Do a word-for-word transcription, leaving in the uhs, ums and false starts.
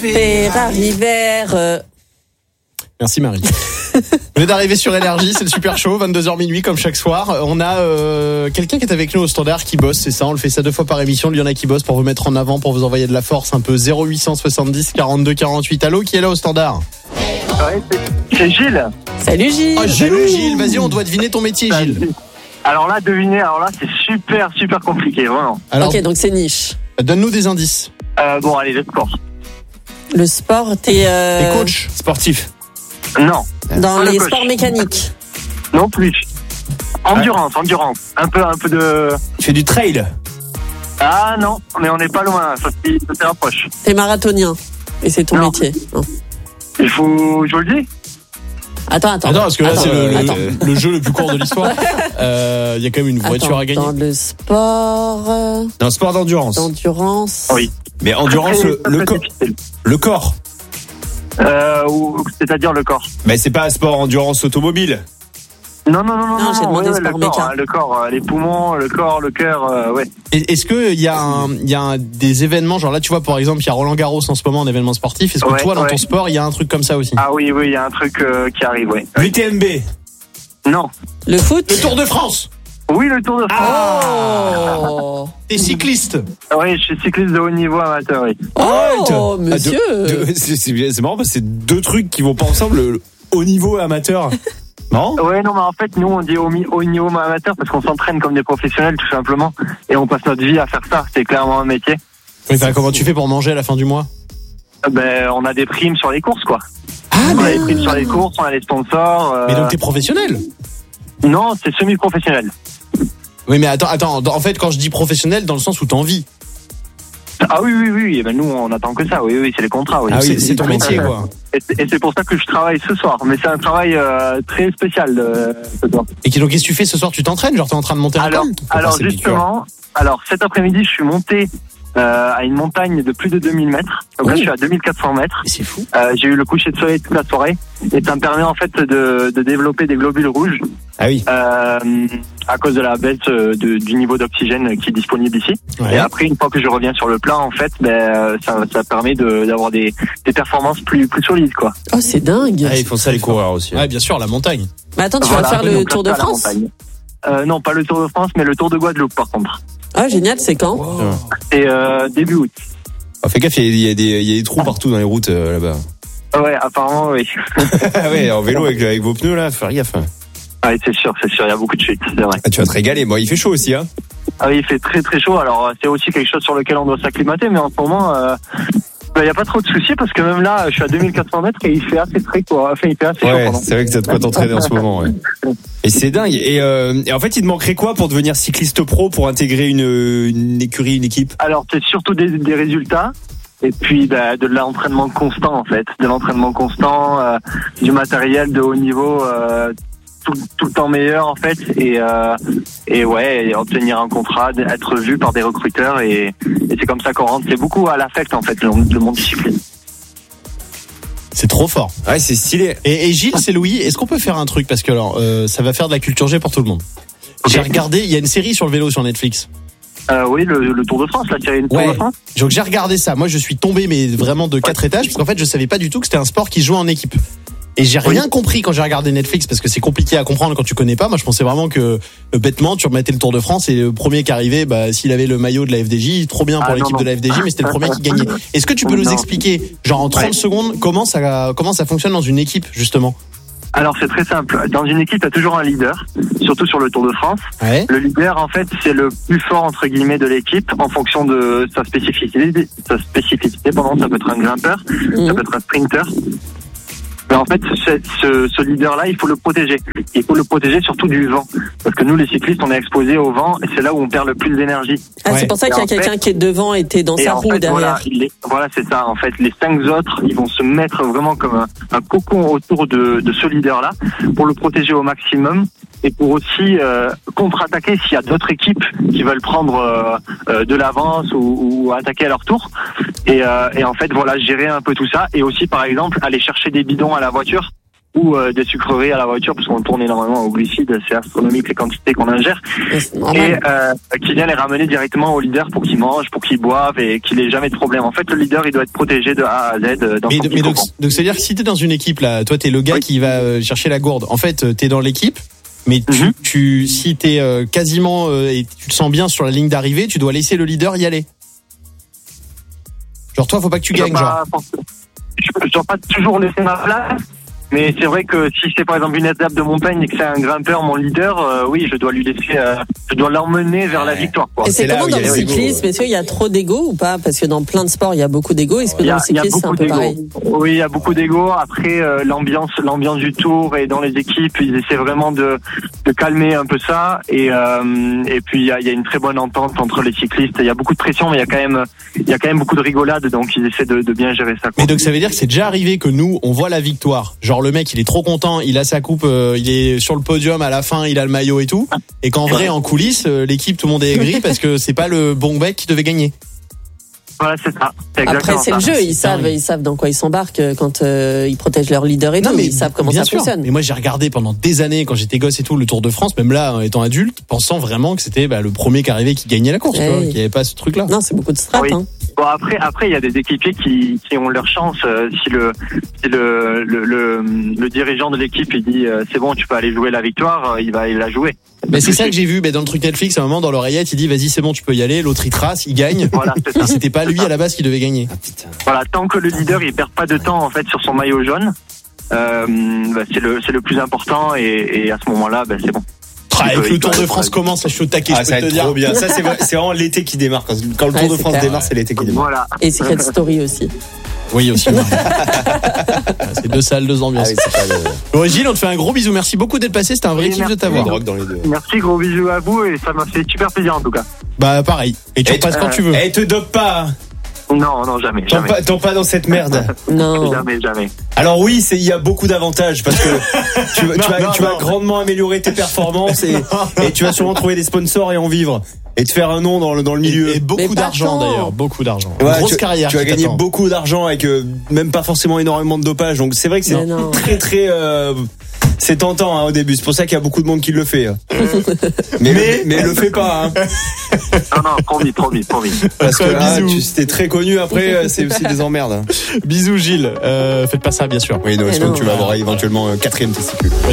Ferrari vert. Euh... Merci Marie. Vous venez d'arriver sur Énergie, c'est le Super Show, vingt-deux heures minuit comme chaque soir. On a euh, quelqu'un qui est avec nous au standard qui bosse, c'est ça, on le fait ça deux fois par émission. Il y en a qui bosse pour vous mettre en avant, pour vous envoyer de la force un peu. Zéro huit cent soixante-dix quarante-deux quarante-huit. Allô, qui est là au standard? Ouais, c'est, c'est Gilles. Salut Gilles. Oh, Salut Gilles, vas-y, on doit deviner ton métier Gilles. Alors là, deviner, alors là c'est super super compliqué, vraiment. Alors, ok, donc c'est niche. Donne-nous des indices. Euh, bon, allez, le sport. Le sport, t'es... Euh... T'es coach sportif? Non. Dans Pas les le coach. sports mécaniques. Non plus. Endurance, endurance. Un peu, un peu de... Tu fais du trail? Ah non, mais on n'est pas loin, ça se ça se rapproche. T'es marathonien. Et c'est ton Non. métier. Non. Il faut, je vous le dis. Attends, attends. Attends, parce que là, attends, c'est le, le- attends. le jeu le plus court de l'histoire. Euh, Il y a quand même une voiture Attends, à gagner. dans le sport euh, Dans le sport d'endurance. d'endurance. Oui. Mais endurance, Très- le, très le, co- difficile. le corps. Euh, ou, c'est-à-dire le corps. Mais c'est pas un sport endurance automobile. Non, non, non, non, Non, j'ai demandé ouais, sport le corps, méca. hein, le corps, euh, les poumons, le corps, le cœur, euh, ouais. Et- Est-ce que il y a un, il y a un- des événements, genre là, tu vois, par exemple, il y a Roland Garros en ce moment, en événement sportif. Est-ce que Ouais, toi, dans ouais. ton sport, il y a un truc comme ça aussi? Ah oui, oui, il y a un truc euh, qui arrive, ouais. l'U T M B. Non. Le foot. Le Tour de France. Oui, le Tour de France. Oh, T'es cycliste. Oui, je suis cycliste de haut niveau amateur, oui. oh monsieur. Ah, deux- deux- c'est, c'est, c'est marrant parce que c'est deux trucs qui vont pas ensemble. Le, le haut niveau amateur. Non? Ouais, non, mais en fait, nous, on dit au, mi- au niveau amateur parce qu'on s'entraîne comme des professionnels, tout simplement. Et on passe notre vie à faire ça. C'est clairement un métier. Oui, bah, comment tu fais pour manger à la fin du mois? Euh, Ben, on a des primes sur les courses, quoi. Ah, On a mais, des primes sur les courses, on a les sponsors. euh, mais donc t'es professionnel? Non, c'est semi-professionnel. Oui, mais attends, attends. En fait, quand je dis professionnel, dans le sens où t'en vis. Ah oui, oui, oui. Et ben, nous, on attend que ça. Oui, oui, c'est les contrats. Oui. Ah oui, c'est ton métier, quoi. Et, c'est- et c'est pour ça que je travaille ce soir. Mais c'est un travail euh, très spécial euh, ce soir. Et qui- donc, qu'est-ce que tu fais ce soir? Tu t'entraînes? Genre, t'es en train de monter un Alors, col? alors passer le justement, alors cet après-midi, je suis monté euh, à une montagne de plus de deux mille mètres. Donc là, Oh. je suis à deux mille quatre cents mètres. Mais c'est fou. Euh, j'ai eu le coucher de soleil toute la soirée et ça me permet en fait de, de développer des globules rouges Ah oui. euh, à cause de la baisse euh, de, du niveau d'oxygène qui est disponible ici. Ouais. Et après, une fois que je reviens sur le plat, en fait, ben, euh, ça, ça permet de, d'avoir des, des performances plus, plus solides, quoi. Oh, c'est dingue. Ah, ils font ça les coureurs aussi. Ouais, bien sûr, la montagne. Mais attends, tu Voilà, vas faire le donc là, Tour de c'est à la France? montagne. Euh, non, pas le Tour de France, mais le Tour de Guadeloupe, par contre. Ah, génial, c'est quand? C'est euh, début août. Ah, fais gaffe, il y, a- il y a des, il y a des trous partout dans les routes euh, là-bas. Ouais, apparemment, oui. Ah ouais, en vélo avec, avec vos pneus là, faut faire gaffe. Ah oui, c'est sûr, c'est sûr, il y a beaucoup de chutes, c'est vrai. Ah, tu vas te régaler. Bon, il fait chaud aussi, hein. Ah oui, il fait très très chaud, alors euh, c'est aussi quelque chose sur lequel on doit s'acclimater, mais en ce moment, euh, bah, il n'y a pas trop de soucis parce que même là, je suis à deux mille quatre cents mètres et il fait assez frais, quoi. Enfin, il fait assez chaud, Ouais, pardon. c'est vrai que t'as de quoi t'entraîner en ce moment. Ouais. Et c'est dingue. Et, euh, et en fait, il te manquerait quoi pour devenir cycliste pro, pour intégrer une, une écurie, une équipe? Alors, c'est surtout des, des résultats. Et puis bah, de l'entraînement constant en fait, de l'entraînement constant, euh, du matériel de haut niveau, euh, tout, tout le temps meilleur en fait, et euh, et ouais, et obtenir un contrat, être vu par des recruteurs et, et c'est comme ça qu'on rentre. C'est beaucoup à l'affect en fait le, le monde du cyclisme. C'est trop fort. Ouais, c'est stylé. Et, et Gilles, c'est Louis. Est-ce qu'on peut faire un truc? Parce que alors, euh, ça va faire de la culture G pour tout le monde. J'ai Ok. regardé, il y a une série sur le vélo sur Netflix. Euh, oui, le, le Tour de France, la série Tour Ouais. de France. Donc j'ai regardé ça. Moi, je suis tombé, mais vraiment de quatre étages, parce qu'en fait, je savais pas du tout que c'était un sport qui se jouait en équipe. Et j'ai rien compris quand j'ai regardé Netflix, parce que c'est compliqué à comprendre quand tu connais pas. Moi, je pensais vraiment que euh, bêtement, tu remettais le Tour de France et le premier qui arrivait, bah, s'il avait le maillot de la F D J, trop bien pour Ah, l'équipe non, de la F D J, mais c'était le premier qui gagnait. Est-ce que tu peux nous Non. expliquer, genre en trente Ouais. secondes, comment ça, comment ça fonctionne dans une équipe, justement? Alors c'est très simple. Dans une équipe, il y a toujours un leader, surtout sur le Tour de France. Ouais. Le leader, en fait, c'est le plus fort entre guillemets de l'équipe en fonction de sa spécificité. Sa spécificité, pardon, ça peut être un grimpeur, ça peut être un sprinter. Mais en fait, ce, ce, ce leader-là, il faut le protéger. Il faut le protéger surtout du vent, parce que nous, les cyclistes, on est exposés au vent et c'est là où on perd le plus d'énergie. Ah, Ouais. c'est pour ça qu'il y a Et en quelqu'un fait- qui est devant et t'es dans Et sa en roue fait, derrière. voilà, les- voilà, c'est ça. En fait, les cinq autres, ils vont se mettre vraiment comme un, un cocon autour de, de ce leader-là pour le protéger au maximum et pour aussi euh, contre-attaquer s'il y a d'autres équipes qui veulent prendre euh, euh, de l'avance ou, ou attaquer à leur tour. Et, euh, et en fait, voilà, gérer un peu tout ça et aussi, par exemple, aller chercher des bidons à la voiture ou euh, des sucreries à la voiture parce qu'on tourne énormément au glucides, c'est astronomique les quantités qu'on ingère. C'est normal. Et euh, qui vient les ramener directement au leader pour qu'ils mangent, pour qu'ils boivent et qu'il ait jamais de problème. En fait, le leader, il doit être protégé de A à Z euh, dans Mais, son mais petit donc, cocon. donc c'est-à-dire que si t'es dans une équipe là, toi t'es le gars Oui. qui va euh, chercher la gourde. En fait, euh, t'es dans l'équipe, mais tu, Mhm. tu si t'es euh, quasiment euh, et tu te sens bien sur la ligne d'arrivée, tu dois laisser le leader y aller. Genre toi, faut pas que tu Je dois gagnes, genre. pas forcément- je, je dois pas toujours laisser ma place. Mais c'est vrai que si c'est par exemple une étape de montagne et que c'est un grimpeur, mon leader, euh, oui, je dois lui laisser, euh, je dois l'emmener vers la victoire. Quoi. Et c'est c'est là comment où dans il y le a les égos. cyclisme? Est-ce qu'il y a trop d'ego ou pas? Parce que dans plein de sports, il y a beaucoup d'ego. Est-ce que Il y dans a, le il y a cyclisme, c'est un beaucoup peu d'ego. pareil? Oui, il y a beaucoup d'ego. Après, euh, l'ambiance, l'ambiance du tour et dans les équipes, ils essaient vraiment de, de calmer un peu ça. Et, euh, et puis il y a, il y a une très bonne entente entre les cyclistes. Il y a beaucoup de pression, mais il y a quand même, il y a quand même beaucoup de rigolade. Donc ils essaient de, de bien gérer ça. Quoi. Mais donc ça veut dire que c'est déjà arrivé que nous, on voit la victoire. Genre le mec, il est trop content, il a sa coupe, euh, il est sur le podium à la fin, il a le maillot et tout. Et qu'en vrai, en coulisses, euh, l'équipe, tout le monde est aigri parce que c'est pas le bon mec qui devait gagner. Voilà, c'est ça. C'est Après, exactement c'est ça. le jeu. Ils C'est savent, dingue. ils savent dans quoi ils s'embarquent euh, quand euh, ils protègent leur leader et tout. Ils savent comment bien ça sûr. fonctionne. Mais moi, j'ai regardé pendant des années, quand j'étais gosse et tout, le Tour de France, même là, en étant adulte, pensant vraiment que c'était bah, le premier qui arrivait qui gagnait la course, Ouais. tu vois, qu'il n'y avait pas ce truc-là. Non, c'est beaucoup de strat. Oui. Hein. Bon après après il y a des équipiers qui, qui ont leur chance euh, si le si le le, le, le dirigeant de l'équipe il dit euh, c'est bon tu peux aller jouer la victoire euh, il va il la jouer. Mais c'est ça que j'ai vu, mais dans le truc Netflix, à un moment, dans l'oreillette, il dit vas-y, c'est bon, tu peux y aller, l'autre il trace, il gagne. Voilà, c'est ça. Et c'était pas lui à la base qui devait gagner. Ah, putain. Voilà, tant que le leader il perd pas de temps en fait sur son maillot jaune, euh, bah, c'est le c'est le plus important et, et à ce moment-là bah, c'est bon. Ah, Il avec peut- le il Tour peut de aller France pour la- commence, je suis au taquet, Ah, je ça peux va te être dire. trop bien. Ça, c'est vrai- c'est vraiment l'été qui démarre. Quand, quand le Ouais, Tour de c'est France clair. démarre, c'est l'été qui démarre. Voilà. Et Secret Story aussi. Oui, aussi. Marie. C'est deux salles, deux Ah ambiances. oui, c'est pas le. Bon, Gilles, on te fait un gros bisou. Merci beaucoup d'être passé. C'était un vrai Oui, kiff de merci. Il y a t'avoir. une drogue dans les deux. Merci, gros bisous à vous et ça m'a fait super plaisir en tout cas. Bah, pareil. Et tu Et repasses tu- quand tu veux. Eh, te dope pas. hein. Non, non, jamais, Tombe jamais. pas, tombe pas dans cette merde. Non. Jamais, jamais. Alors oui, c'est il y a beaucoup d'avantages parce que tu, vas- tu vas, non, tu vas non. grandement améliorer tes performances et, et tu vas sûrement trouver des sponsors et en vivre et te faire un nom dans le dans le milieu. Et, et beaucoup Mais pas d'argent tant. d'ailleurs. Beaucoup d'argent. Une Ouais, grosse tu, carrière. tu vas qui gagner t'attend. beaucoup d'argent avec euh, même pas forcément énormément de dopage. Donc c'est vrai que c'est Mais non. très très euh, c'est tentant hein, au début. C'est pour ça qu'il y a beaucoup de monde qui le fait. hein. mais, mais mais le fais pas hein, Non, non, promis, promis, promis. parce que ah, Bisous. tu c'était très connu après euh, c'est aussi des emmerdes. hein. Bisous, Gilles. Euh, faites pas ça, bien sûr. Oui, non, Mais sinon non. tu vas avoir éventuellement un quatrième testicule.